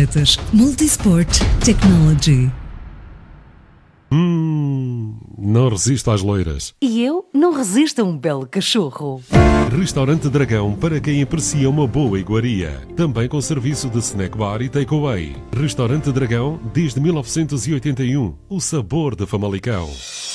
bicicletas. Multisport Technology. Não resisto às loiras. E eu não resisto a um belo cachorro. Restaurante Dragão para quem aprecia uma boa iguaria. Também com serviço de snack bar e takeaway. Restaurante Dragão desde 1981. O sabor de Famalicão.